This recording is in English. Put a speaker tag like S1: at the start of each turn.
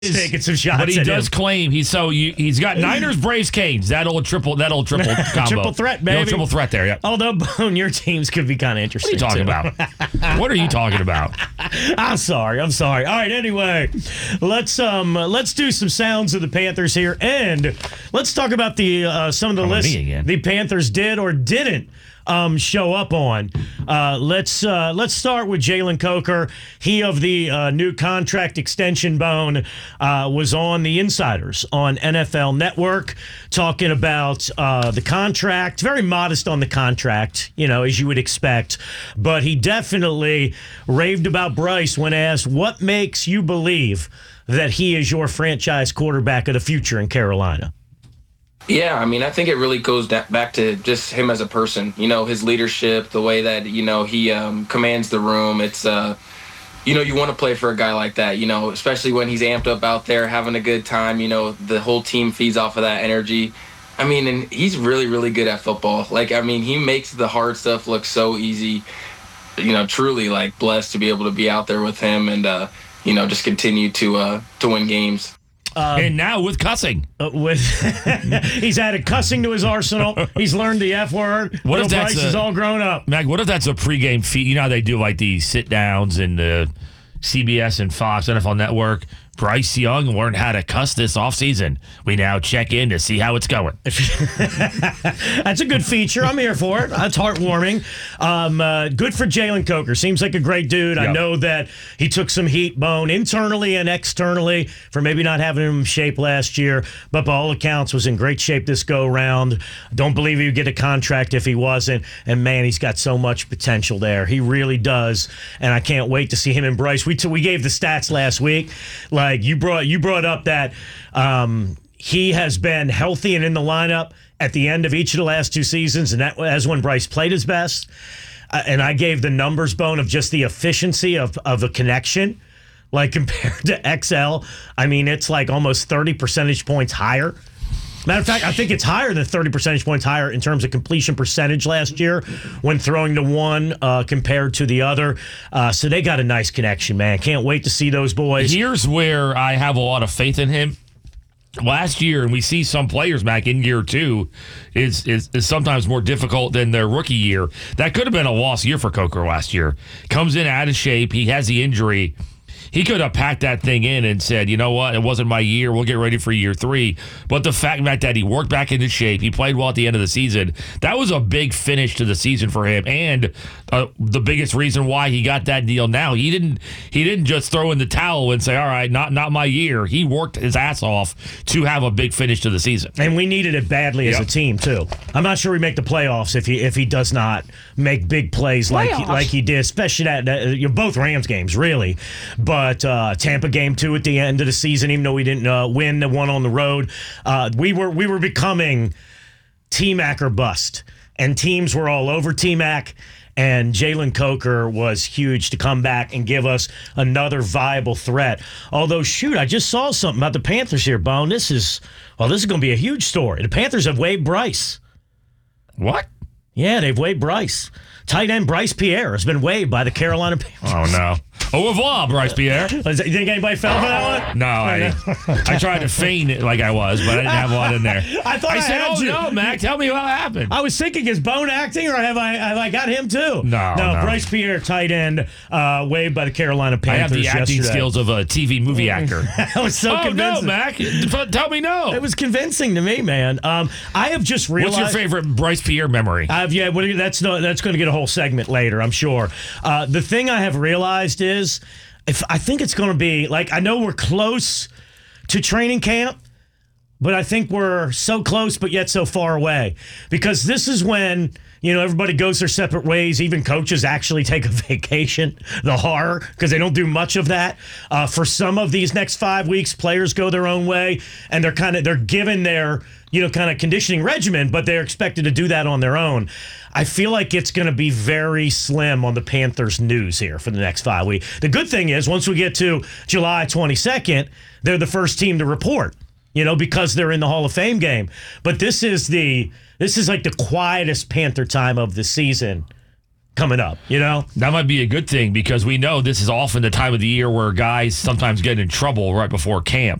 S1: taking some shots.
S2: But he
S1: at
S2: does
S1: him.
S2: claim he's got Niners, Braves, Canes. That old triple combo.
S1: Triple threat, baby.
S2: The old triple threat there, yeah.
S1: Although, Bone, your teams could be kind of interesting.
S2: What are you talking about? What are you talking about?
S1: I'm sorry. All right, anyway, let's do some sounds of the Panthers here, and let's talk about the some of the lists the Panthers did or didn't show up on. Let's start with Jalen Coker. He of the new contract extension, Bone, was on the Insiders on NFL Network talking about the contract. Very modest on the contract, as you would expect, but he definitely raved about Bryce when asked, what makes you believe that he is your franchise quarterback of the future in Carolina?
S3: Yeah, I mean, I think it really goes back to just him as a person, his leadership, the way that, he commands the room. It's, you want to play for a guy like that, especially when he's amped up out there, having a good time, the whole team feeds off of that energy. I mean, and he's really, really good at football. He makes the hard stuff look so easy, truly blessed to be able to be out there with him and, just continue to win games.
S2: And now with cussing.
S1: He's added cussing to his arsenal. He's learned the F word.
S2: What if
S1: Bryce is all grown up?
S2: Mag, what if that's a pregame feed? You know how they do these sit downs in the CBS and Fox NFL Network? Bryce Young learned how to cuss this offseason. We now check in to see how it's going.
S1: That's a good feature. I'm here for it. That's heartwarming. Good for Jalen Coker. Seems like a great dude. Yep. I know that he took some heat, Bone, internally and externally for maybe not having him in shape last year, but by all accounts was in great shape this go-around. Don't believe he would get a contract if he wasn't. And, man, he's got so much potential there. He really does. And I can't wait to see him and Bryce. We gave the stats last week. You brought up that he has been healthy and in the lineup at the end of each of the last two seasons, and that was when Bryce played his best. And I gave the numbers, Bone, of just the efficiency of a connection, compared to XL. I mean, it's almost 30 percentage points higher. Matter of fact, I think it's higher than 30 percentage points higher in terms of completion percentage last year when throwing to one compared to the other. So they got a nice connection, man. Can't wait to see those boys.
S2: Here's where I have a lot of faith in him. Last year, and we see some players back in year two, is sometimes more difficult than their rookie year. That could have been a lost year for Coker last year. Comes in out of shape. He has the injury. He could have packed that thing in and said, you know what, it wasn't my year. We'll get ready for year three. But the fact that he worked back into shape, he played well at the end of the season, that was a big finish to the season for him. And the biggest reason why he got that deal now, he didn't just throw in the towel and say, all right, not my year. He worked his ass off to have a big finish to the season.
S1: And we needed it badly as a team, too. I'm not sure we make the playoffs if he does not make big plays like he did, especially both Rams games, really. But Tampa game, too, at the end of the season, even though we didn't win the one on the road, we were becoming T-Mac or bust. And teams were all over T-Mac. And Jalen Coker was huge to come back and give us another viable threat. Although, shoot, I just saw something about the Panthers here, Bone. This is going to be a huge story. The Panthers have waived Bryce.
S2: What?
S1: Yeah, they've waived Bryce. Tight end Bryce Pierre has been waived by the Carolina Panthers.
S2: Oh, no. Au revoir, Bryce Pierre.
S1: You think anybody fell for that one?
S2: No, I tried to feign it like I was, but I didn't have one in there.
S1: I thought I said,
S2: had you. No, Mac, tell me what happened.
S1: I was thinking, is Bone acting, or have I got him too?
S2: No.
S1: Bryce Pierre, tight end, waived by the Carolina Panthers.
S2: I have the acting skills of a TV movie actor.
S1: That was so convincing.
S2: No, Mac. Tell me no.
S1: It was convincing to me, man. I have just realized.
S2: What's your favorite Bryce Pierre memory?
S1: That's going to get a whole segment later, I'm sure. The thing I have realized is, I think it's going to be, I know we're close to training camp, but I think we're so close but yet so far away. Because this is when, everybody goes their separate ways. Even coaches actually take a vacation. The horror, because they don't do much of that. For some of these next 5 weeks, players go their own way, and they're given their kind of conditioning regimen, but they're expected to do that on their own. I feel like it's going to be very slim on the Panthers news here for the next 5 weeks. The good thing is, once we get to July 22nd, they're the first team to report, because they're in the Hall of Fame game. But this is like the quietest Panther time of the season coming up, you know?
S2: That might be a good thing because we know this is often the time of the year where guys sometimes get in trouble right before camp.